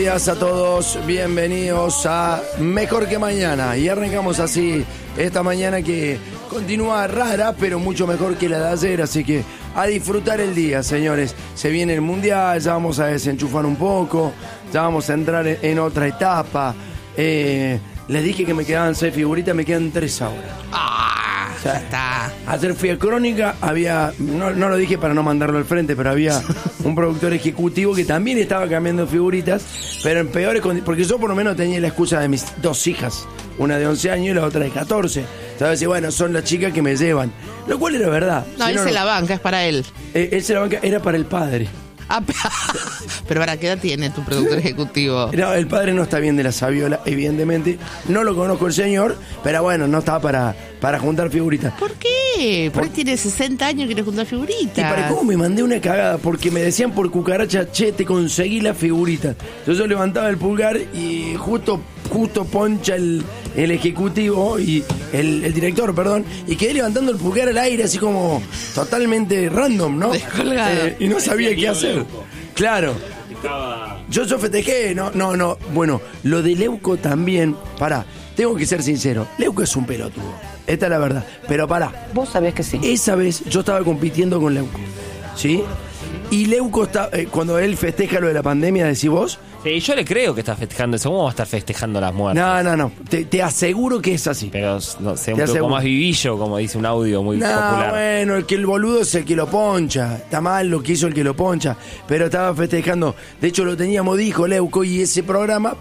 días a todos, bienvenidos a Mejor que Mañana. Y arrancamos así esta mañana que continúa rara, pero mucho mejor que la de ayer. Así que a disfrutar el día, señores. Se viene el Mundial, ya vamos a desenchufar un poco, ya vamos a entrar en otra etapa. Les dije que me quedaban 6 figuritas, me quedan 3 ahora. O sea, está. Ayer fui a Crónica, no lo dije para no mandarlo al frente, pero había un productor ejecutivo que también estaba cambiando figuritas, pero en peores condiciones, porque yo por lo menos tenía la excusa de mis 2 hijas, una de 11 años y la otra de 14. Sabes, y bueno, son las chicas que me llevan, lo cual era verdad. No, él se la banca, es para él. Él se la banca, era para el padre. Pero ¿para qué edad tiene tu productor ejecutivo? No, el padre no está bien de la sabiola, evidentemente. No lo conozco el señor, pero bueno, no está para juntar figuritas. ¿Por qué? Por ahí tiene 60 años y quiere juntar figuritas. ¿Y para cómo me mandé una cagada? Porque me decían por cucaracha, che, te conseguí la figurita. Yo levantaba el pulgar y justo poncha el ejecutivo y el director, perdón, y quedé levantando el pulgar al aire así como totalmente random, ¿no? Y no sabía qué hacer. Claro. Yo festejé, no. Bueno, lo de Leuco también, pará, tengo que ser sincero, Leuco es un pelotudo, esta es la verdad, pero pará. Vos sabés que sí. Esa vez yo estaba compitiendo con Leuco, ¿sí? Y Leuco está, cuando él festeja lo de la pandemia, decís vos. Sí, yo le creo que está festejando eso. ¿Cómo va a estar festejando las muertes? No. Te aseguro que es así. Pero no sé, un poco más vivillo, como dice un audio muy popular. Bueno, el boludo es el que lo poncha. Está mal lo que hizo el que lo poncha. Pero estaba festejando. De hecho, lo teníamos, dijo Leuco, y ese programa,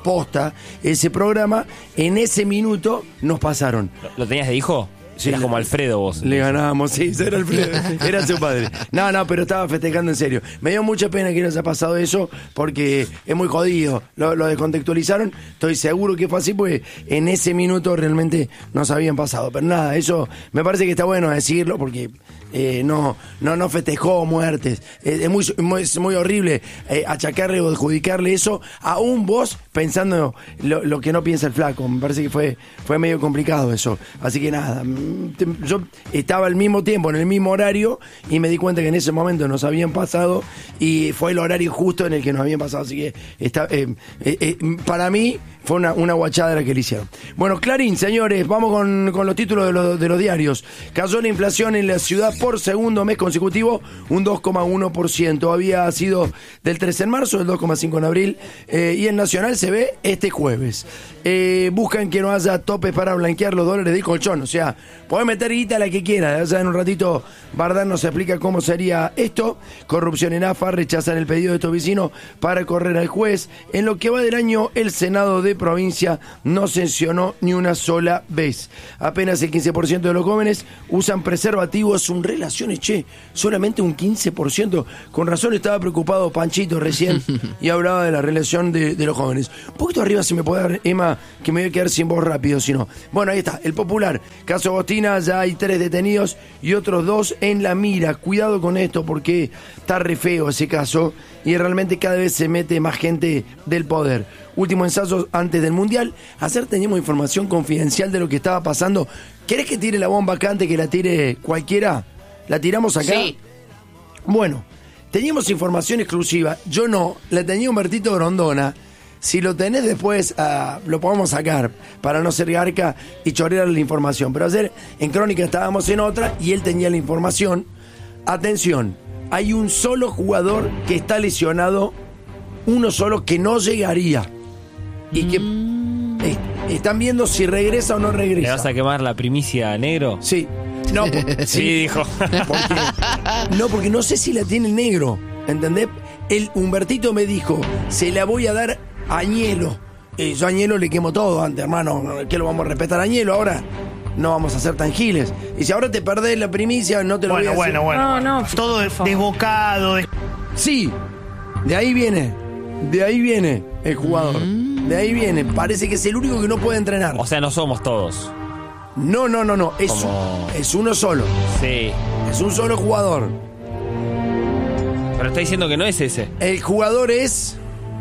en ese minuto nos pasaron. ¿Lo tenías de hijo? Sí, eras como Alfredo vos. Le ganábamos, sí, era Alfredo, era su padre. No, pero estaba festejando en serio. Me dio mucha pena que no haya pasado eso, porque es muy jodido. Lo descontextualizaron, estoy seguro que fue así, porque en ese minuto realmente nos habían pasado. Pero nada, eso me parece que está bueno decirlo, porque no festejó muertes. Es muy horrible achacarle o adjudicarle eso, aún vos pensando lo que no piensa el flaco. Me parece que fue medio complicado eso. Así que nada, yo estaba al mismo tiempo, en el mismo horario, y me di cuenta que en ese momento nos habían pasado, y fue el horario justo en el que nos habían pasado. Así que para mí fue una guachada la que le hicieron. Bueno, Clarín, señores, vamos con los títulos de los diarios. Cayó la inflación en la ciudad por segundo mes consecutivo, un 2,1%. Había sido del 13 en marzo, del 2,5 en abril, y en Nacional se ve este jueves. Buscan que no haya topes para blanquear los dólares de colchón. O sea, podés meter guita la que quiera. Ya en un ratito Bardán nos explica cómo sería esto. Corrupción en AFA, rechazan el pedido de estos vecinos para correr al juez. En lo que va del año, el Senado de provincia no sancionó ni una sola vez. Apenas el 15% de los jóvenes usan preservativos en relaciones, solamente un 15%. Con razón estaba preocupado Panchito recién y hablaba de la relación de los jóvenes. Un poquito arriba, si me puede dar, Emma, que me voy a quedar sin voz rápido, si no. Bueno, ahí está, el Popular. Caso Agostina, ya hay 3 detenidos y otros 2 en la mira. Cuidado con esto, porque está re feo ese caso y realmente cada vez se mete más gente del poder. Último ensayo antes del Mundial. Ayer teníamos información confidencial de lo que estaba pasando. ¿Querés que tire la bomba acá antes que la tire cualquiera? ¿La tiramos acá? Sí. Bueno, teníamos información exclusiva. Yo no, la tenía Humbertito Grondona. Si lo tenés después, lo podemos sacar para no ser garca y chorear la información. Pero ayer en Crónica estábamos en otra y él tenía la información. Atención, hay un solo jugador que está lesionado, uno solo que no llegaría. Y que están viendo si regresa o no regresa. ¿Le vas a quemar la primicia, negro? Sí. No, sí, dijo. Porque no sé si la tiene el negro, ¿entendés? El Humbertito me dijo, se la voy a dar a Añelo. Yo a Añelo le quemo todo antes, hermano. ¿Qué lo vamos a respetar a Añelo ahora? No vamos a ser tan giles. Y si ahora te perdés la primicia, no te lo voy a decir. Bueno. No, todo desbocado. Sí, de ahí viene el jugador. De ahí viene. Parece que es el único que no puede entrenar. O sea, no somos todos. No. Es uno solo. Sí. Es un solo jugador. Pero está diciendo que no es ese. El jugador es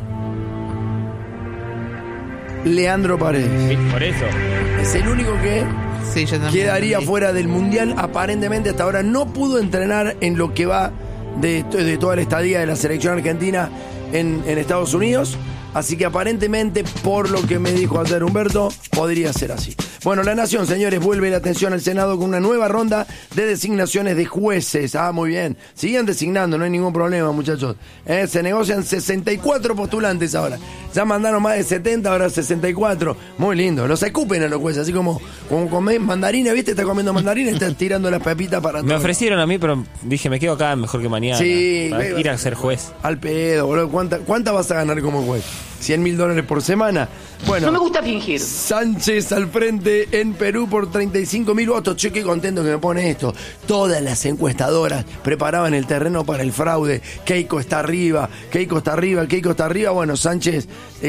Leandro Paredes. Sí, por eso. Es el único que quedaría fuera del Mundial. Aparentemente hasta ahora no pudo entrenar en lo que va de toda la estadía de la selección argentina en Estados Unidos. Así que aparentemente, por lo que me dijo ayer Humberto, podría ser así. Bueno, La Nación, señores, vuelve la atención al Senado con una nueva ronda de designaciones de jueces. Muy bien. Siguen designando, no hay ningún problema, muchachos. Se negocian 64 postulantes ahora. Ya mandaron más de 70, ahora 64. Muy lindo. Los escupen a los jueces, así como comés mandarina, ¿viste? Está comiendo mandarina y está tirando las pepitas para todo. Me ofrecieron a mí, pero dije, me quedo acá mejor que mañana. Sí, para ir a ser juez. Al pedo, boludo. ¿Cuánta vas a ganar como juez? $100.000 por semana. Bueno, no me gusta fingir. Sánchez al frente en Perú por 35.000 votos. Che, qué contento que me pone esto. Todas las encuestadoras preparaban el terreno para el fraude. Keiko está arriba, Keiko está arriba, Keiko está arriba. Bueno, Sánchez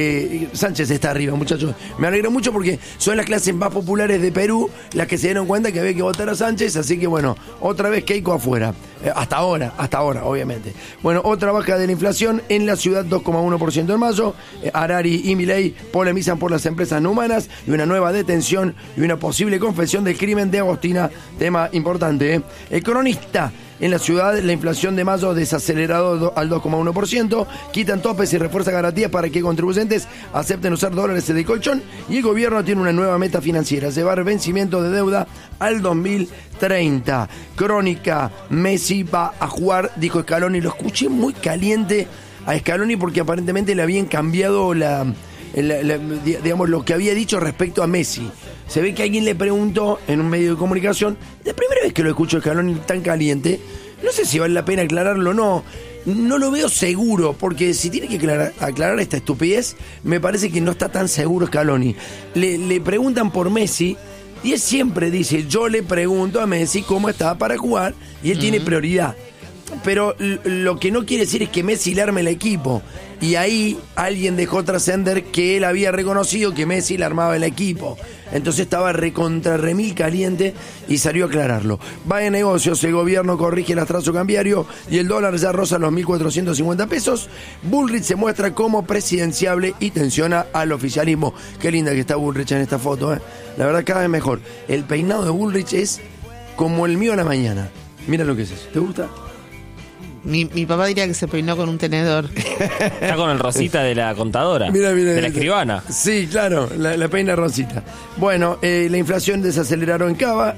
está arriba, muchachos. Me alegro mucho porque son las clases más populares de Perú las que se dieron cuenta que había que votar a Sánchez. Así que bueno, otra vez Keiko afuera. Hasta ahora, obviamente. Bueno, otra baja de la inflación en la ciudad, 2,1% en mayo. Harari y Milei polemizan por las empresas no humanas y una nueva detención y una posible confesión del crimen de Agostina, tema importante. El Cronista, en la ciudad la inflación de mayo desacelerado al 2,1%, quitan topes y refuerzan garantías para que contribuyentes acepten usar dólares de colchón, y el gobierno tiene una nueva meta financiera, llevar vencimiento de deuda al 2030. Crónica, Messi va a jugar, dijo Scaloni. Lo escuché muy caliente a Scaloni porque aparentemente le habían cambiado digamos, lo que había dicho respecto a Messi. Se ve que alguien le preguntó en un medio de comunicación, la primera vez que lo escucho a Scaloni tan caliente, no sé si vale la pena aclararlo o no. No lo veo seguro, porque si tiene que aclarar esta estupidez, me parece que no está tan seguro Scaloni. Le preguntan por Messi y él siempre dice, yo le pregunto a Messi cómo está para jugar y él tiene prioridad. Pero lo que no quiere decir es que Messi le arme el equipo. Y ahí alguien dejó trascender que él había reconocido que Messi le armaba el equipo. Entonces estaba recontra remil caliente y salió a aclararlo. Va de negocios, el gobierno corrige el atraso cambiario y el dólar ya roza los 1.450 pesos. Bullrich se muestra como presidenciable y tensiona al oficialismo. Qué linda que está Bullrich en esta foto, La verdad, cada vez mejor. El peinado de Bullrich es como el mío a la mañana. Mira lo que es eso. ¿Te gusta? Mi papá diría que se peinó con un tenedor. Está con el Rosita de la contadora. Mira, de la escribana. Sí, claro, la peina Rosita. Bueno, la inflación desaceleró en Cava.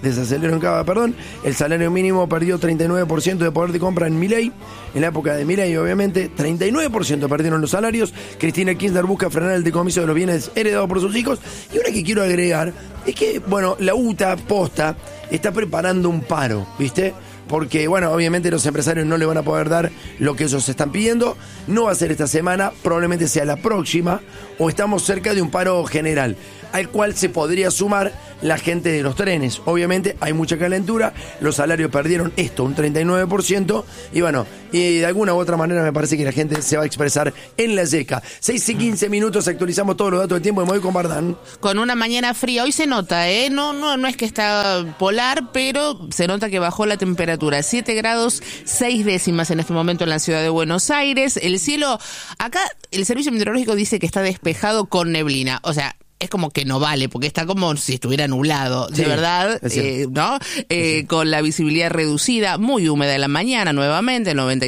El salario mínimo perdió 39% de poder de compra en Milei. En la época de Milei, obviamente, 39% perdieron los salarios. Cristina Kirchner busca frenar el decomiso de los bienes heredados por sus hijos. Y una que quiero agregar es que, bueno, la UTA, Posta, está preparando un paro, ¿viste? Porque, bueno, obviamente los empresarios no le van a poder dar lo que ellos están pidiendo. No va a ser esta semana, probablemente sea la próxima, o estamos cerca de un paro general, al cual se podría sumar la gente de los trenes. Obviamente hay mucha calentura, los salarios perdieron un 39%, y bueno, y de alguna u otra manera me parece que la gente se va a expresar en la yeca. 6:15, actualizamos todos los datos del tiempo y me voy con Bardán. Con una mañana fría, hoy se nota, no es que está polar, pero se nota que bajó la temperatura. 7 grados 6 décimas en este momento en la ciudad de Buenos Aires. El cielo, acá el servicio meteorológico dice que está despejado con neblina, o sea, es como que no vale, porque está como si estuviera nublado, de verdad, ¿no? Con la visibilidad reducida, muy húmeda en la mañana, nuevamente,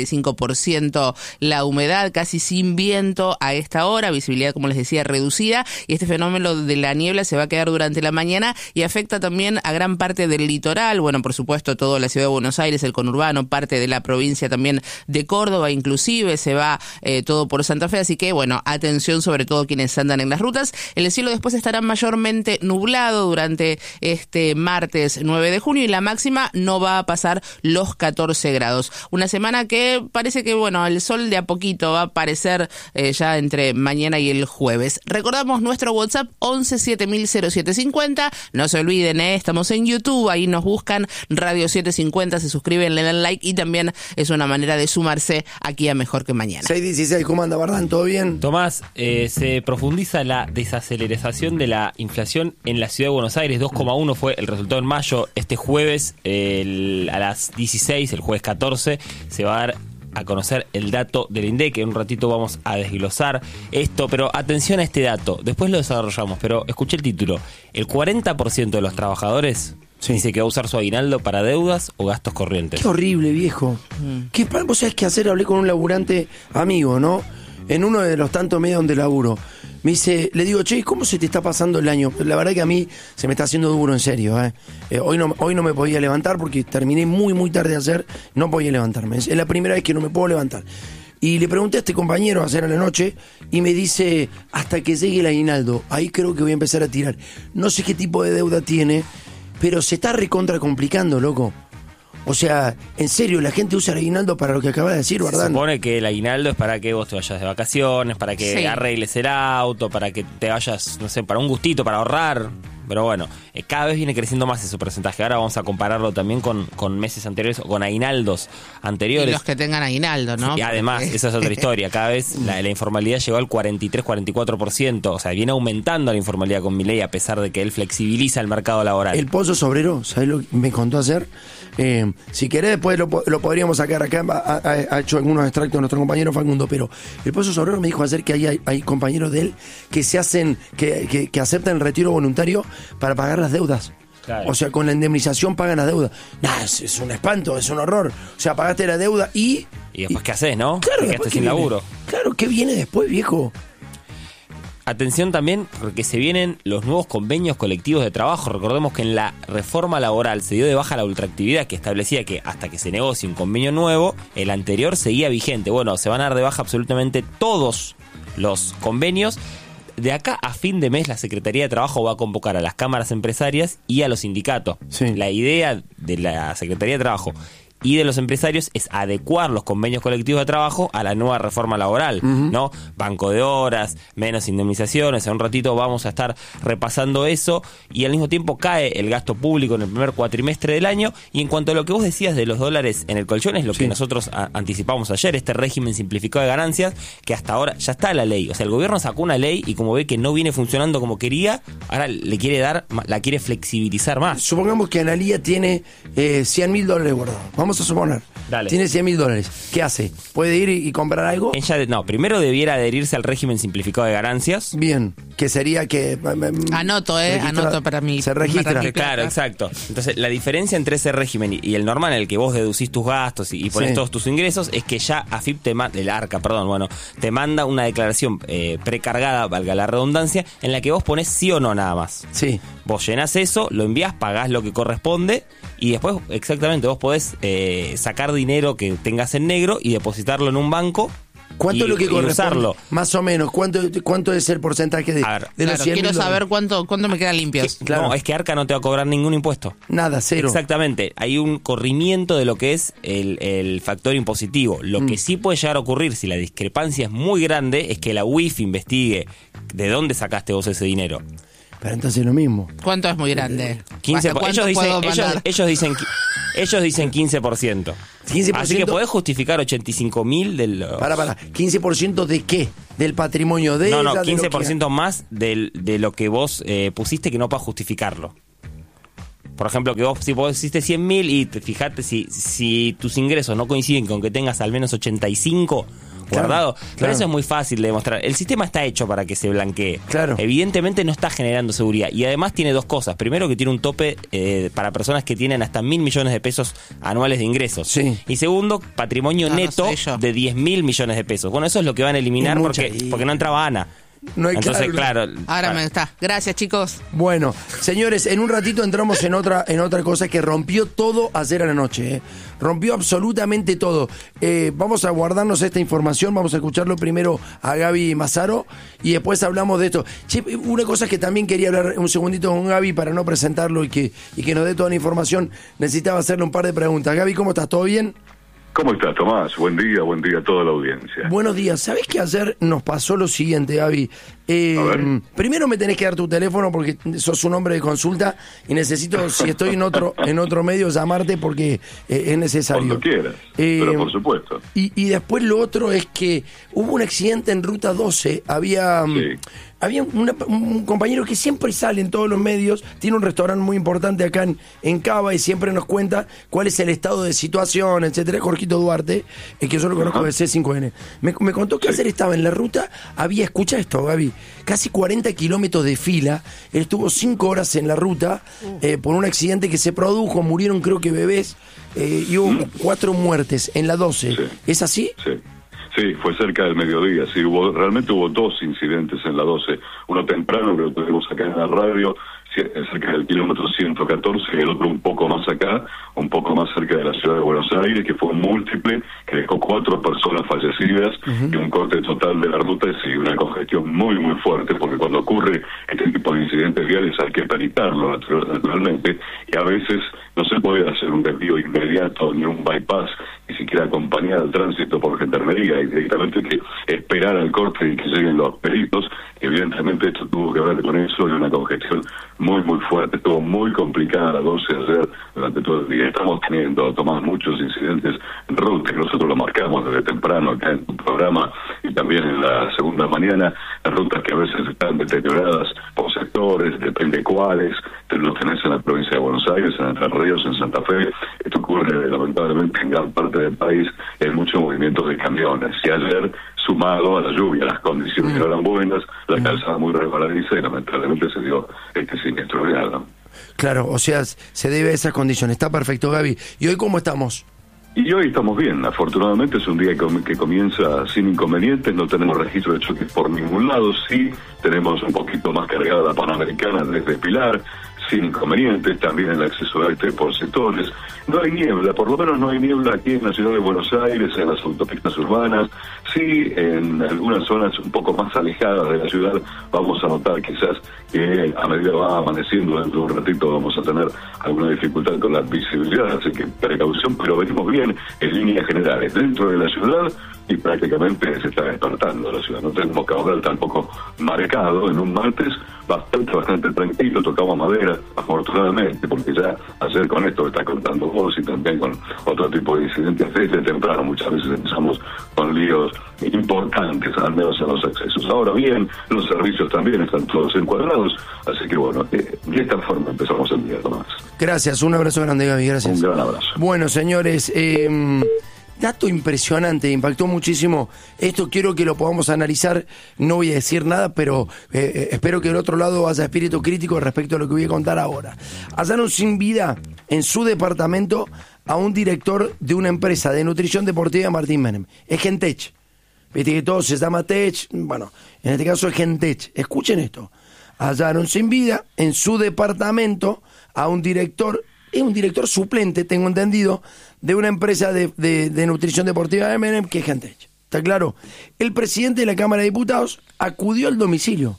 95% la humedad, casi sin viento a esta hora, visibilidad, como les decía, reducida, y este fenómeno de la niebla se va a quedar durante la mañana y afecta también a gran parte del litoral, bueno, por supuesto, toda la ciudad de Buenos Aires, el conurbano, parte de la provincia también de Córdoba, inclusive, se va todo por Santa Fe, así que, bueno, atención sobre todo quienes andan en las rutas. El cielo después estará mayormente nublado durante este martes 9 de junio y la máxima no va a pasar los 14 grados. Una semana que parece que, bueno, el sol de a poquito va a aparecer ya entre mañana y el jueves. Recordamos nuestro WhatsApp 11 7000 0750. No se olviden, estamos en YouTube, ahí nos buscan Radio 750, se suscriben, le dan like y también es una manera de sumarse aquí a Mejor que Mañana. 6:16, ¿cómo anda, Bardán? ¿Todo bien? Tomás, se profundiza la desaceleración de la inflación en la ciudad de Buenos Aires. 2,1 fue el resultado en mayo. Este jueves a las 16, el jueves 14, se va a dar a conocer el dato del INDEC, que en un ratito vamos a desglosar esto, pero atención a este dato, después lo desarrollamos, pero escuché el título. El 40% de los trabajadores dice que va a usar su aguinaldo para deudas o gastos corrientes. Qué horrible, viejo. ¿Vos sabés qué hacer? Hablé con un laburante amigo, ¿no? en uno de los tantos medios donde laburo. Me dice, le digo, che, ¿cómo se te está pasando el año? La verdad que a mí se me está haciendo duro, en serio. Hoy no me podía levantar porque terminé muy tarde de hacer, no podía levantarme. Es la primera vez que no me puedo levantar. Y le pregunté a este compañero ayer a la noche y me dice, hasta que llegue el aguinaldo, ahí creo que voy a empezar a tirar. No sé qué tipo de deuda tiene, pero se está recontra complicando, loco. O sea, en serio, la gente usa el aguinaldo para lo que acabas de decir, ¿verdad? Se supone que el aguinaldo es para que vos te vayas de vacaciones, para que arregles el auto, para que te vayas, no sé, para un gustito, para ahorrar. Pero bueno, cada vez viene creciendo más ese porcentaje. Ahora vamos a compararlo también con meses anteriores o con aguinaldos anteriores. Y los que tengan aguinaldo, ¿no? Y además, esa es otra historia. Cada vez la informalidad llegó al 43-44%. O sea, viene aumentando la informalidad con Milei a pesar de que él flexibiliza el mercado laboral. El Pozo Sobrero, ¿sabés lo que me contó ayer? Si querés después lo podríamos sacar acá. Ha hecho algunos extractos nuestro compañero Facundo, pero el Pozo Sobrero me dijo ayer que hay compañeros de él que se hacen, que aceptan el retiro voluntario para pagar las deudas. Claro. O sea, con la indemnización pagan las deudas. Nah, es un espanto, es un horror. O sea, pagaste la deuda y después, ¿qué haces, no? Claro, te quedaste sin laburo. Claro, ¿qué viene después, viejo? Atención también, porque se vienen los nuevos convenios colectivos de trabajo. Recordemos que en la reforma laboral se dio de baja la ultraactividad, que establecía que hasta que se negocie un convenio nuevo, el anterior seguía vigente. Bueno, se van a dar de baja absolutamente todos los convenios. De acá a fin de mes la Secretaría de Trabajo va a convocar a las cámaras empresarias y a los sindicatos. Sí. La idea de la Secretaría de Trabajo y de los empresarios es adecuar los convenios colectivos de trabajo a la nueva reforma laboral, ¿no? Banco de horas, menos indemnizaciones. En un ratito vamos a estar repasando eso y al mismo tiempo cae el gasto público en el primer cuatrimestre del año. Y en cuanto a lo que vos decías de los dólares en el colchón, es lo que nosotros anticipamos ayer, este régimen simplificado de ganancias, que hasta ahora ya está la ley. O sea, el gobierno sacó una ley y como ve que no viene funcionando como quería, ahora la quiere flexibilizar más. Supongamos que Analía tiene $100.000 guardados. Vamos a suponer. Dale. Tiene $100.000. ¿Qué hace? ¿Puede ir y comprar algo? Primero debiera adherirse al régimen simplificado de ganancias. Bien, que sería que... Anoto para mí. Se registra. Claro, exacto. Entonces, la diferencia entre ese régimen y el normal en el que vos deducís tus gastos y pones todos tus ingresos es que ya AFIP te manda una declaración precargada, valga la redundancia, en la que vos pones sí o no nada más. Sí. Vos llenás eso, lo envías, pagás lo que corresponde y después, exactamente, vos podés sacar dinero que tengas en negro y depositarlo en un banco. ¿Cuánto es lo que corresponde? Usarlo. Más o menos, ¿cuánto es el porcentaje de los $100.000? Quiero saber cuánto me quedan limpios. Claro. No, es que Arca no te va a cobrar ningún impuesto. Nada, cero. Exactamente. Hay un corrimiento de lo que es el factor impositivo. Lo que sí puede llegar a ocurrir si la discrepancia es muy grande es que la UIF investigue de dónde sacaste vos ese dinero. Pero entonces es lo mismo. ¿Cuánto es muy grande? 15%. Ellos dicen 15%. 15%. Así que podés justificar 85.000 del... Para. ¿15% de qué? ¿Del patrimonio de ella? No, 15% más de lo que vos pusiste que no puedas justificarlo. Por ejemplo, que vos hiciste 100.000 y fijate si tus ingresos no coinciden con que tengas al menos 85 guardado. Pero eso es muy fácil de demostrar. El sistema está hecho para que se blanquee. Claro. Evidentemente no está generando seguridad. Y además tiene dos cosas. Primero, que tiene un tope para personas que tienen hasta 1.000 millones de pesos anuales de ingresos. Sí. Y segundo, patrimonio neto de 10.000 millones de pesos. Bueno, eso es lo que van a eliminar porque no entraba Ana. No hay. Entonces, claro. Ahora me está. Gracias, chicos. Bueno, señores, en un ratito entramos en otra cosa que rompió todo ayer a la noche. Rompió absolutamente todo. Vamos a guardarnos esta información, vamos a escucharlo primero a Gaby Mazzaro y después hablamos de esto. Che, una cosa que también quería hablar un segundito con Gaby para no presentarlo y que nos dé toda la información. Necesitaba hacerle un par de preguntas. Gaby, ¿cómo estás? ¿Todo bien? ¿Cómo estás, Tomás? Buen día a toda la audiencia. Buenos días. ¿Sabés que ayer nos pasó lo siguiente, Gaby? Primero me tenés que dar tu teléfono porque sos un hombre de consulta y necesito, si estoy en otro medio, llamarte porque es necesario. Cuando quieras, pero por supuesto. Y después lo otro es que hubo un accidente en Ruta 12. Había un compañero que siempre sale en todos los medios, tiene un restaurante muy importante acá en Cava y siempre nos cuenta cuál es el estado de situación, etcétera. Jorgito Duarte, que yo lo conozco de C5N. Me contó que ayer estaba en la ruta, escucha esto, Gaby, casi 40 kilómetros de fila. Él estuvo 5 horas en la ruta por un accidente que se produjo, murieron creo que bebés y hubo 4 muertes en la 12. Sí. ¿Es así? Sí. Sí, fue cerca del mediodía, sí, realmente hubo 2 incidentes en la 12, uno temprano que lo tuvimos acá en la radio, cerca del kilómetro 114, y el otro un poco más acá, un poco más cerca de la ciudad de Buenos Aires, que fue un múltiple, que dejó 4 personas fallecidas y un corte total de la ruta y una congestión muy, muy fuerte, porque cuando ocurre este tipo de incidentes viales hay que peritarlo naturalmente, y a veces no se puede hacer un desvío inmediato ni un bypass, ni siquiera acompañar al tránsito por gendarmería, y directamente hay que esperar al corte y que lleguen los peritos. Evidentemente esto tuvo que ver con eso, y una congestión muy, muy fuerte. Estuvo muy complicada la 12 ayer durante todo el día. Estamos teniendo, Tomás, muchos incidentes en ruta, que nosotros lo marcamos desde temprano acá en tu programa y también en la segunda mañana, en rutas que a veces están deterioradas por sectores, depende cuáles. Lo tenés en la provincia de Buenos Aires, en Entre Ríos, en Santa Fe. Esto ocurre lamentablemente en gran parte del país, en muchos movimientos de camiones. Y ayer, sumado a la lluvia, las condiciones no eran buenas, la calzada muy resbaladiza, y lamentablemente se dio este siniestro vial, ¿no? Claro, o sea, se debe a esas condiciones. Está perfecto, Gaby. ¿Y hoy cómo estamos? Y hoy estamos bien, afortunadamente es un día que comienza sin inconvenientes, no tenemos registro de choques por ningún lado, sí tenemos un poquito más cargada la Panamericana desde Pilar, sin inconvenientes, también el acceso a por sectores. No hay niebla, por lo menos no hay niebla aquí en la ciudad de Buenos Aires, en las autopistas urbanas. Sí, en algunas zonas un poco más alejadas de la ciudad vamos a notar quizás que a medida que va amaneciendo, dentro de un ratito vamos a tener alguna dificultad con la visibilidad, así que precaución, pero venimos bien en líneas generales dentro de la ciudad, y prácticamente se está despertando la ciudad. No tenemos caudal tampoco marcado en un martes bastante tranquilo, tocamos madera, afortunadamente, porque ya ayer con esto que estás contando vos y también con otro tipo de incidentes desde temprano, muchas veces empezamos con líos importantes, al menos en los accesos. Ahora bien, los servicios también están todos encuadrados, así que bueno, de esta forma empezamos el día, Tomás. Gracias, un abrazo grande, Gaby, gracias. Un gran abrazo. Bueno, señores, dato impresionante, impactó muchísimo. Esto quiero que lo podamos analizar. No voy a decir nada, pero espero que del otro lado haya espíritu crítico respecto a lo que voy a contar ahora. Hallaron sin vida en su departamento a un director de una empresa de nutrición deportiva, Martín Menem. Es Gentech. Viste que todo se llama Tech. Bueno, en este caso es Gentech. Escuchen esto. Hallaron sin vida en su departamento a un director. Es un director suplente, tengo entendido, de una empresa de nutrición deportiva de Menem, que es Gentech. ¿Está claro? El presidente de la Cámara de Diputados acudió al domicilio.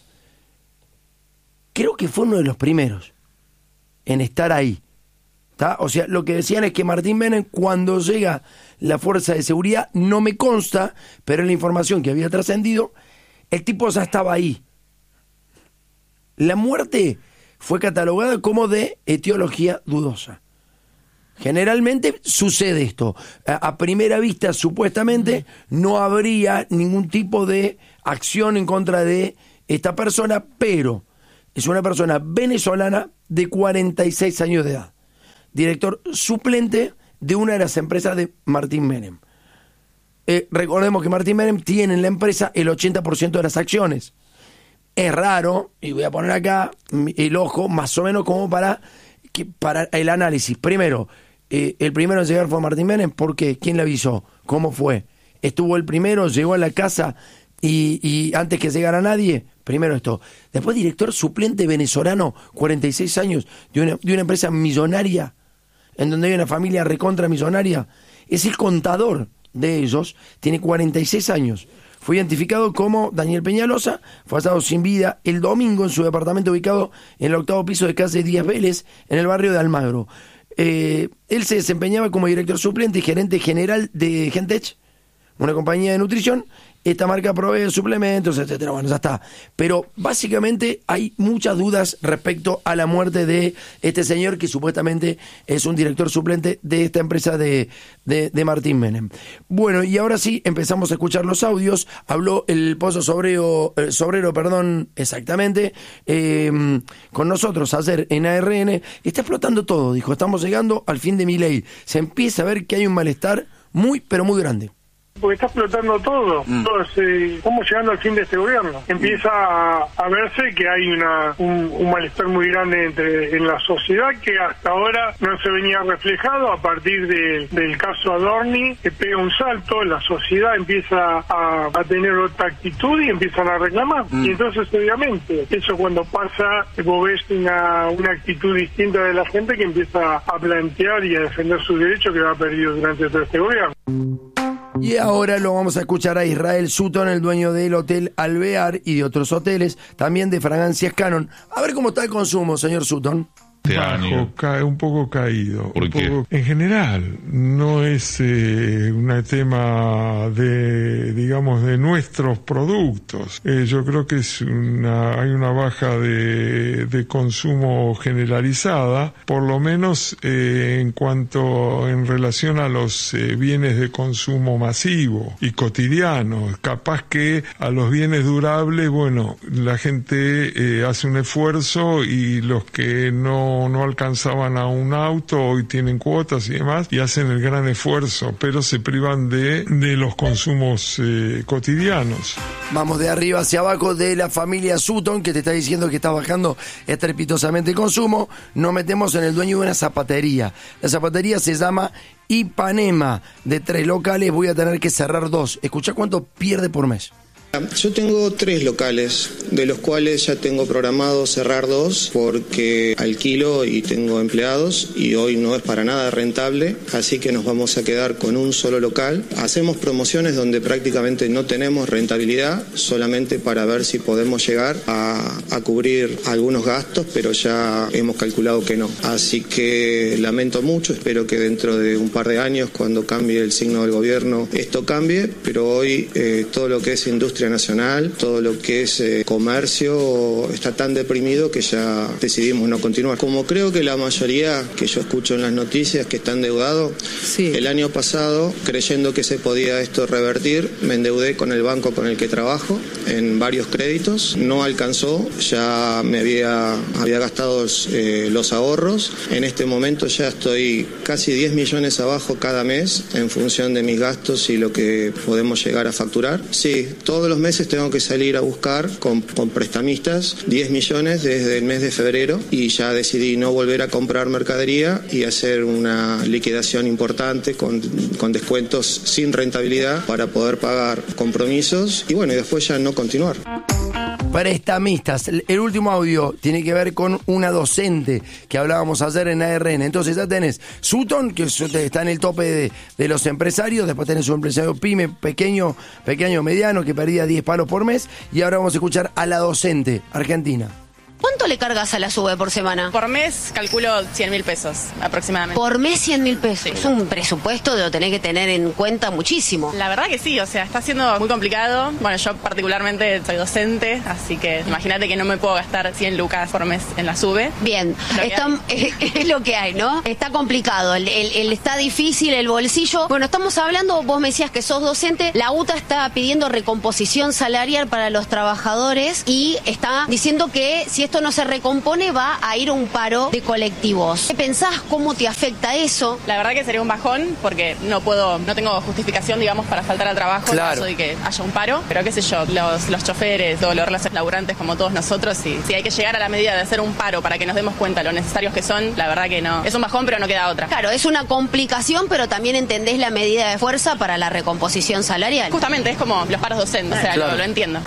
Creo que fue uno de los primeros en estar ahí. ¿Está? O sea, lo que decían es que Martín Menem, cuando llega la fuerza de seguridad, no me consta, pero es la información que había trascendido, el tipo ya estaba ahí. La muerte fue catalogada como de etiología dudosa. Generalmente sucede esto. A primera vista, supuestamente, no habría ningún tipo de acción en contra de esta persona, pero es una persona venezolana de 46 años de edad, director suplente de una de las empresas de Martín Menem. Recordemos que Martín Menem tiene en la empresa el 80% de las acciones. Es raro, y voy a poner acá el ojo, más o menos como para el análisis. Primero, el primero en llegar fue Martín Menem. ¿Por qué? ¿Quién le avisó? ¿Cómo fue? ¿Estuvo el primero? ¿Llegó a la casa y antes que llegara nadie? Primero esto. Después, director suplente venezolano, 46 años, de una empresa millonaria, en donde hay una familia recontra millonaria. Es el contador de ellos, tiene 46 años. Fue identificado como Daniel Peñalosa, fue hallado sin vida el domingo en su departamento ubicado en el 8º piso de calle Díaz Vélez, en el barrio de Almagro. Él se desempeñaba como director suplente y gerente general de Gentech, una compañía de nutrición. Esta marca provee suplementos, etcétera. Bueno, ya está. Pero básicamente hay muchas dudas respecto a la muerte de este señor, que supuestamente es un director suplente de esta empresa de Martín Menem. Bueno, y ahora sí empezamos a escuchar los audios. Habló el Pozo Sobrero, exactamente, con nosotros ayer en ARN. Está explotando todo, dijo. Estamos llegando al fin de Milei. Se empieza a ver que hay un malestar muy, pero muy grande. porque está explotando todo. Entonces, estamos llegando al fin de este gobierno. Empieza a verse que hay un malestar muy grande en la sociedad, que hasta ahora no se venía reflejado. A partir del caso Adorni, que pega un salto, la sociedad empieza a tener otra actitud y empiezan a reclamar. Y entonces, obviamente, eso cuando pasa, vos ves una actitud distinta de la gente que empieza a plantear y a defender sus derechos que ha perdido durante todo este gobierno. Y ahora lo vamos a escuchar a Israel Sutton, el dueño del Hotel Alvear y de otros hoteles, también de Fragancias Canon. A ver cómo está el consumo, señor Sutton. Bajo, un poco caído. ¿Por qué? En general, no es un tema de nuestros productos. Yo creo que hay una baja de consumo generalizada, por lo menos en relación a los bienes de consumo masivo y cotidiano. Capaz que a los bienes durables, la gente hace un esfuerzo, y los que no alcanzaban a un auto hoy tienen cuotas y demás y hacen el gran esfuerzo, pero se privan de los consumos cotidianos. Vamos de arriba hacia abajo de la familia Sutton, que te está diciendo que está bajando estrepitosamente el consumo. Nos metemos en el dueño de una zapatería. La zapatería se llama Ipanema. De 3 locales voy a tener que cerrar 2. Escuchá cuánto pierde por mes. Yo tengo 3 locales, de los cuales ya tengo programado cerrar 2 porque alquilo y tengo empleados y hoy no es para nada rentable, así que nos vamos a quedar con un solo local. Hacemos promociones donde prácticamente no tenemos rentabilidad, solamente para ver si podemos llegar a cubrir algunos gastos, pero ya hemos calculado que no. Así que lamento mucho, espero que dentro de un par de años, cuando cambie el signo del gobierno, esto cambie, pero hoy todo lo que es industria nacional, todo lo que es comercio está tan deprimido que ya decidimos no continuar. Como creo que la mayoría que yo escucho en las noticias que están endeudados, el año pasado, creyendo que se podía esto revertir, me endeudé con el banco con el que trabajo en varios créditos, no alcanzó, ya me había gastado los ahorros. En este momento ya estoy casi 10 millones abajo cada mes en función de mis gastos y lo que podemos llegar a facturar. Sí, todos los meses tengo que salir a buscar con prestamistas 10 millones desde el mes de febrero, y ya decidí no volver a comprar mercadería y hacer una liquidación importante con descuentos sin rentabilidad para poder pagar compromisos y después ya no continuar. Prestamistas. El último audio tiene que ver con una docente que hablábamos ayer en ARN. Entonces ya tenés Sutton, que está en el tope de los empresarios. Después tenés un empresario pyme, pequeño, mediano, que perdía 10 palos por mes. Y ahora vamos a escuchar a la docente argentina. ¿Cuánto le cargas a la SUBE por semana? Por mes calculo 100.000 pesos aproximadamente. Por mes 100.000 pesos. Sí. Es un presupuesto que lo tenés que tener en cuenta muchísimo. La verdad que sí, está siendo muy complicado. Bueno, yo particularmente soy docente, así que imagínate que no me puedo gastar 100 lucas por mes en la SUBE. Bien, es lo que hay, ¿no? Está complicado, está difícil el bolsillo. Bueno, estamos hablando, vos me decías que sos docente, la UTA está pidiendo recomposición salarial para los trabajadores y está diciendo que si esto no se recompone va a ir a un paro de colectivos. ¿Qué pensás? ¿Cómo te afecta eso? La verdad que sería un bajón porque no tengo justificación, digamos, para faltar al trabajo en caso de que haya un paro. Pero qué sé yo, los choferes, todos los relaciones laburantes como todos nosotros, si hay que llegar a la medida de hacer un paro para que nos demos cuenta lo necesarios que son, la verdad que no. Es un bajón, pero no queda otra. Claro, es una complicación, pero también entendés la medida de fuerza para la recomposición salarial. Justamente, es como los paros docentes, lo entiendo.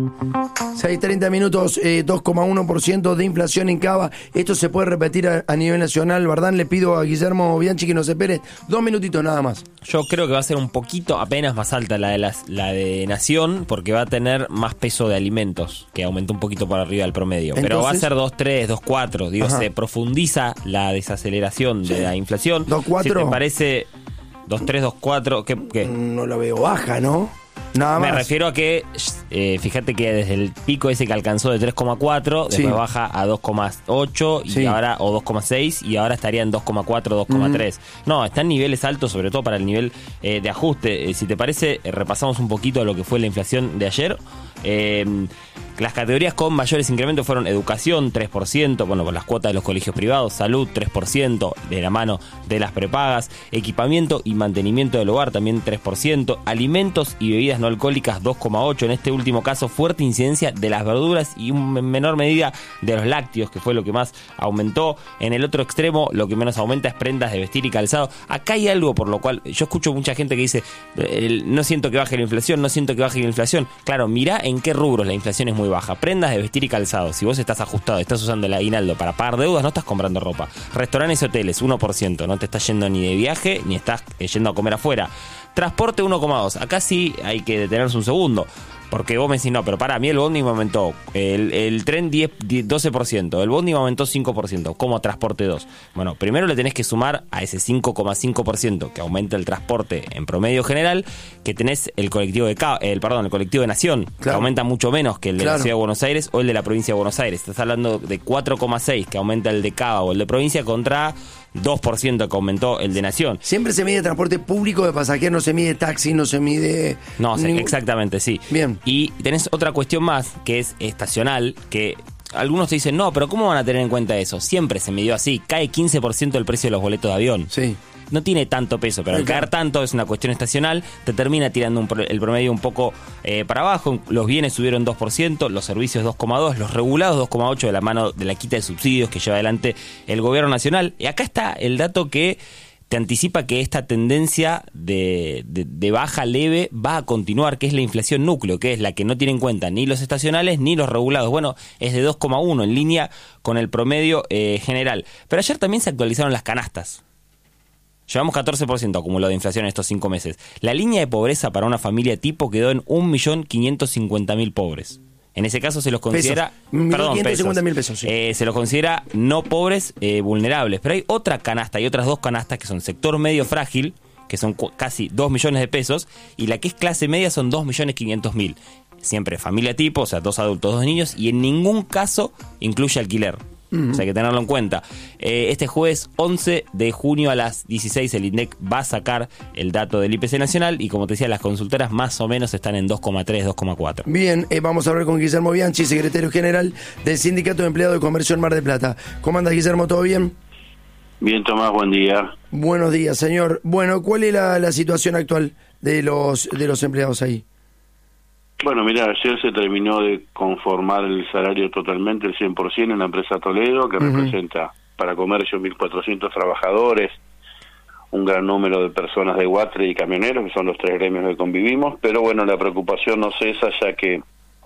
6:30 minutos, 2,1% de inflación en Cava. Esto se puede repetir a nivel nacional. Bardán, le pido a Guillermo Bianchi que nos espere 2 minutitos nada más. Yo creo que va a ser un poquito apenas más alta la de Nación, porque va a tener más peso de alimentos, que aumentó un poquito por arriba del promedio. Entonces, pero va a ser 2,3, 2,4. Digo, se profundiza la desaceleración de la inflación. 2,4. Si te parece 2,3, 2,4, ¿qué? No la veo baja, ¿no? Nada más. Me refiero a que, fíjate que desde el pico ese que alcanzó de 3,4, después baja a 2,8 y ahora, o 2,6, y ahora estaría en 2,4, 2,3. No, está en niveles altos, sobre todo para el nivel de ajuste. Si te parece, repasamos un poquito lo que fue la inflación de ayer. Las categorías con mayores incrementos fueron educación, 3%, bueno, por las cuotas de los colegios privados, salud, 3%, de la mano de las prepagas, equipamiento y mantenimiento del hogar, también 3%, alimentos y bebidas no alcohólicas, 2,8%, en este último caso, fuerte incidencia de las verduras y en menor medida de los lácteos, que fue lo que más aumentó. En el otro extremo, lo que menos aumenta es prendas de vestir y calzado. Acá hay algo por lo cual yo escucho mucha gente que dice, no siento que baje la inflación, no siento que baje la inflación. Claro, mirá en qué rubros la inflación es muy baja. Prendas de vestir y calzado. Si vos estás ajustado, estás usando el aguinaldo para pagar deudas, no estás comprando ropa. Restaurantes y hoteles, 1%. No te estás yendo ni de viaje, ni estás yendo a comer afuera. Transporte, 1,2%. Acá sí hay que detenerse un segundo. Porque vos me decís, no, pero para mí el bondi me aumentó, el tren 12%, el bondi me aumentó 5%, ¿cómo transporte 2%? Bueno, primero le tenés que sumar a ese 5,5% que aumenta el transporte en promedio general, que tenés el colectivo de el colectivo de Nación, claro, que aumenta mucho menos que el de la Ciudad de Buenos Aires o el de la provincia de Buenos Aires. Estás hablando de 4,6% que aumenta el de Cava o el de provincia contra 2% que aumentó el de Nación. Siempre se mide transporte público de pasajeros, no se mide taxi, no se mide... No, exactamente, sí. Bien. Y tenés otra cuestión más, que es estacional, que algunos te dicen, no, pero ¿cómo van a tener en cuenta eso? Siempre se midió así, cae 15% el precio de los boletos de avión. Sí. No tiene tanto peso, pero al caer tanto es una cuestión estacional, te termina tirando el promedio un poco para abajo. Los bienes subieron 2%, los servicios 2,2%, los regulados 2,8% de la mano de la quita de subsidios que lleva adelante el gobierno nacional. Y acá está el dato que te anticipa que esta tendencia de baja leve va a continuar, que es la inflación núcleo, que es la que no tiene en cuenta ni los estacionales ni los regulados. Bueno, es de 2,1%, en línea con el promedio general. Pero ayer también se actualizaron las canastas. Llevamos 14% acumulado de inflación en estos 5 meses. La línea de pobreza para una familia tipo quedó en 1.550.000 pobres. En ese caso se los considera... Pesos. Perdón, 1.550.000 pesos, sí. Se los considera no pobres, vulnerables. Pero hay otra canasta y otras 2 canastas que son sector medio frágil, que son casi 2 millones de pesos, y la que es clase media son 2.500.000. Siempre familia tipo, o sea, 2 adultos, 2 niños, y en ningún caso incluye alquiler. O sea, hay que tenerlo en cuenta. Este jueves 11 de junio a las 16 el INDEC va a sacar el dato del IPC nacional y, como te decía, las consultoras más o menos están en 2,3, 2,4. Bien, vamos a hablar con Guillermo Bianchi, secretario general del Sindicato de Empleados de Comercio en Mar del Plata. ¿Cómo andas, Guillermo? ¿Todo bien? Bien, Tomás, buen día. Buenos días, señor. Bueno, ¿cuál es la situación actual de los empleados ahí? Bueno, mira, ayer se terminó de conformar el salario totalmente, el 100% en la empresa Toledo, que representa para comercio 1.400 trabajadores, un gran número de personas de Guatre y camioneros, que son los 3 gremios que convivimos, pero bueno, la preocupación no cesa, ya que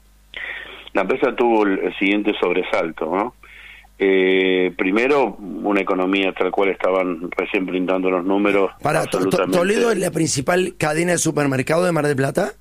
la empresa tuvo el siguiente sobresalto, ¿no? Primero, una economía tal cual estaban recién brindando los números. Para ¿Toledo es la principal cadena de supermercado de Mar del Plata?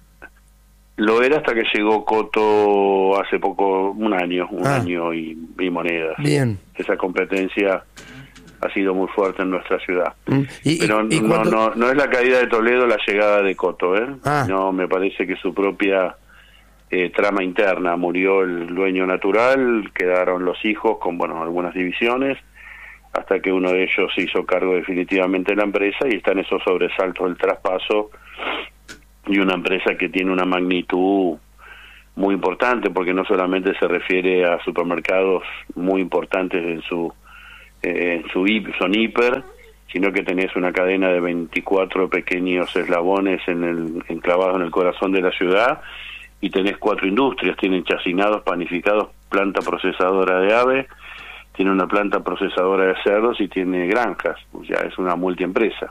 Lo era hasta que llegó Coto hace poco, un año y monedas. Bien. Esa competencia ha sido muy fuerte en nuestra ciudad. Pero no es la caída de Toledo la llegada de Coto, ¿eh? No, me parece que su propia trama interna. Murió el dueño natural, quedaron los hijos con, algunas divisiones, hasta que uno de ellos se hizo cargo definitivamente de la empresa y están esos sobresaltos del traspaso. Y una empresa que tiene una magnitud muy importante, porque no solamente se refiere a supermercados muy importantes son hiper, sino que tenés una cadena de 24 pequeños eslabones enclavados en el corazón de la ciudad, y tenés 4 industrias, tienen chacinados, panificados, planta procesadora de ave, tiene una planta procesadora de cerdos y tiene granjas, o sea, es una multiempresa.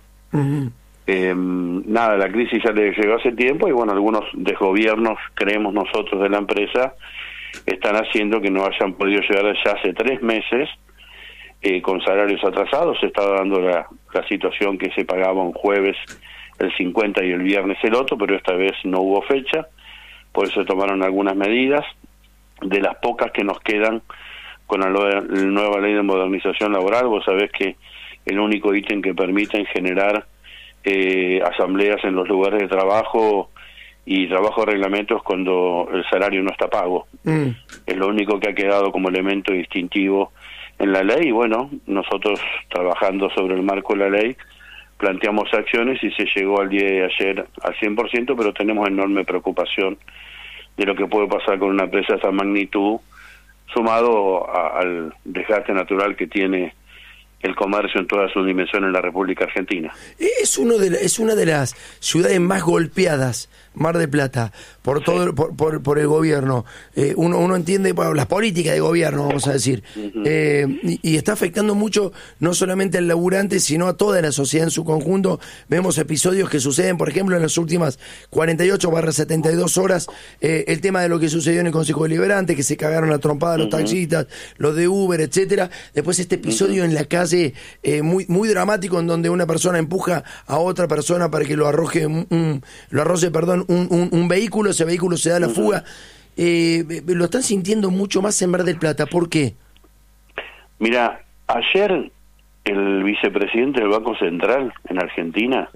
La crisis ya le llegó hace tiempo y algunos desgobiernos, creemos nosotros de la empresa, están haciendo que no hayan podido llegar ya hace 3 meses con salarios atrasados. Se estaba dando la situación que se pagaba un jueves el 50 y el viernes el otro, pero esta vez no hubo fecha, por eso tomaron algunas medidas. De las pocas que nos quedan con la nueva ley de modernización laboral, vos sabés que el único ítem que permite generar asambleas en los lugares de trabajo y trabajo de reglamentos cuando el salario no está pago. Es lo único que ha quedado como elemento distintivo en la ley. Y nosotros, trabajando sobre el marco de la ley, planteamos acciones y se llegó al día de ayer al 100%, pero tenemos enorme preocupación de lo que puede pasar con una empresa de esta magnitud, sumado al desgaste natural que tiene el comercio en todas sus dimensiones en la República Argentina. Es una de las ciudades más golpeadas, Mar del Plata, por todo por el gobierno. Uno entiende las políticas de gobierno, vamos a decir, y está afectando mucho no solamente al laburante, sino a toda la sociedad en su conjunto. Vemos episodios que suceden, por ejemplo, en las últimas 48/72 horas, el tema de lo que sucedió en el Consejo Deliberante, que se cagaron a trompada los taxistas, los de Uber, etcétera. Después este episodio en la calle, muy dramático, en donde una persona empuja a otra persona para que lo arroje un vehículo, ese vehículo se da la fuga. Lo están sintiendo mucho más en Mar del Plata. ¿Por qué? Mira, ayer el vicepresidente del Banco Central en Argentina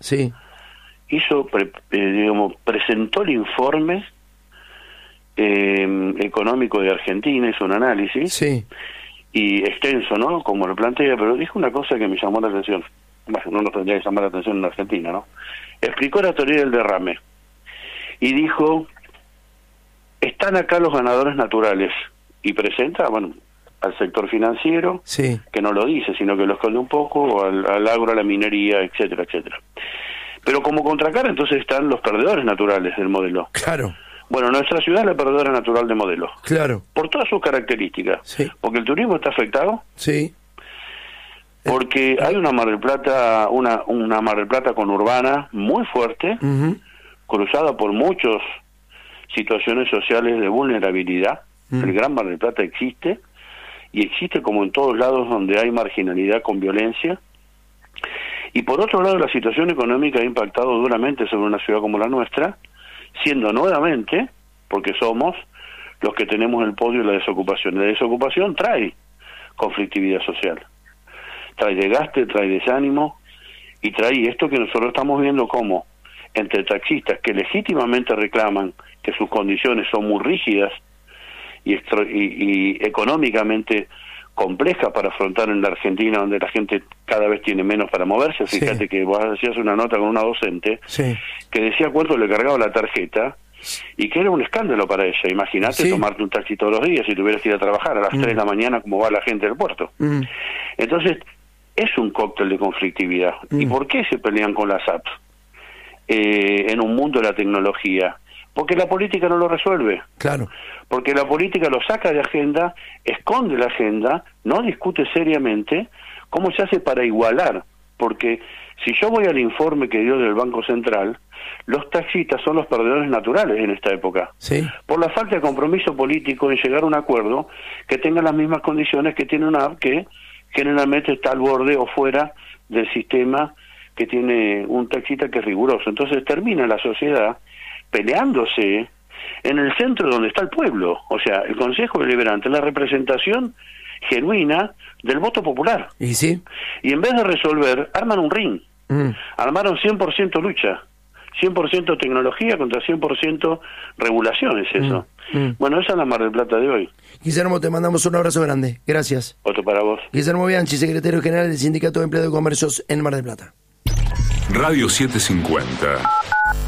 presentó el informe económico de Argentina, hizo un análisis y extenso, ¿no? Como lo plantea, pero dijo una cosa que me llamó la atención. Bueno, no nos tendría que llamar la atención en Argentina, ¿no? Explicó la teoría del derrame y dijo: están acá los ganadores naturales, y presenta, bueno, al sector financiero, que no lo dice, sino que lo esconde un poco, al agro, a la minería, etcétera, etcétera. Pero como contracara, entonces están los perdedores naturales del modelo. Claro. Bueno, nuestra ciudad es la perdedora natural de modelo. Claro. Por todas sus características. Porque el turismo está afectado. Porque hay una Mar del Plata, una Mar del Plata conurbana muy fuerte, cruzada por muchas situaciones sociales de vulnerabilidad. El Gran Mar del Plata existe, y existe como en todos lados donde hay marginalidad con violencia. Y por otro lado, la situación económica ha impactado duramente sobre una ciudad como la nuestra, siendo nuevamente, porque somos los que tenemos el podio de la desocupación. La desocupación trae conflictividad social, trae desgaste, trae desánimo, y trae esto que nosotros estamos viendo como entre taxistas que legítimamente reclaman que sus condiciones son muy rígidas y económicamente complejas para afrontar en la Argentina, donde la gente cada vez tiene menos para moverse. Fíjate que vos hacías una nota con una docente que decía cuánto le cargaba la tarjeta y que era un escándalo para ella. Imagínate tomarte un taxi todos los días si tuvieras que ir a trabajar a las 3 de la mañana, como va la gente del puerto. Entonces, es un cóctel de conflictividad. ¿Y por qué se pelean con las apps en un mundo de la tecnología? Porque la política no lo resuelve. Claro. Porque la política lo saca de agenda, esconde la agenda, no discute seriamente cómo se hace para igualar. Porque si yo voy al informe que dio del Banco Central, los taxistas son los perdedores naturales en esta época. Por la falta de compromiso político en llegar a un acuerdo que tenga las mismas condiciones que tiene una app que generalmente está al borde o fuera del sistema que tiene un taxista que es riguroso. Entonces termina la sociedad peleándose en el centro donde está el pueblo. O sea, el Consejo Deliberante es la representación genuina del voto popular. Y en vez de resolver, arman un ring. Armaron 100% lucha, 100% tecnología contra 100% regulaciones, eso. Bueno, esa es la Mar del Plata de hoy. Guillermo, te mandamos un abrazo grande. Gracias. Otro para vos. Guillermo Bianchi, secretario general del Sindicato de Empleados de Comercios en Mar del Plata. Radio 750.